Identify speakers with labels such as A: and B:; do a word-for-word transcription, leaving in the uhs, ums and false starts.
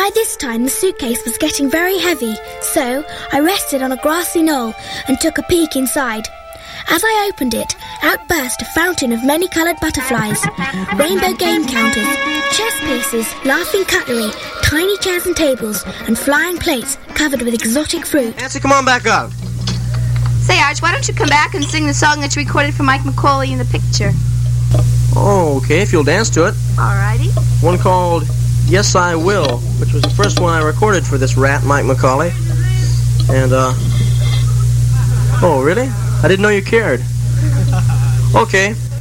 A: By this time, the suitcase was getting very heavy, so I rested on a grassy knoll and took a peek inside. As I opened it, out burst a fountain of many-coloured butterflies, rainbow game counters, chess pieces, laughing cutlery, tiny chairs and tables, and flying plates covered with exotic fruit.
B: Nancy, come on back up.
C: Say, Arch, why don't you come back and sing the song that you recorded for Mike McCauley in the picture?
B: Oh, okay, if you'll dance to it.
C: Alrighty.
B: One called Yes I Will, which was the first one I recorded for this rat, Mike McCauley. And, uh... oh, really? I didn't know you cared. Okay.